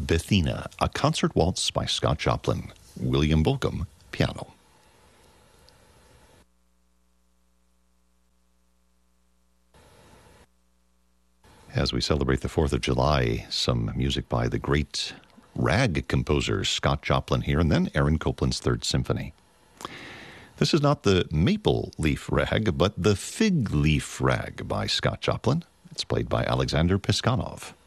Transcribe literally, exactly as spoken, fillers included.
Bethina, a concert waltz by Scott Joplin. William Bolcom, piano. As we celebrate the fourth of July, some music by the great rag composer Scott Joplin here, and then Aaron Copland's Third Symphony. This is not the maple leaf rag, but the fig leaf rag by Scott Joplin. It's played by Alexander Piskanov.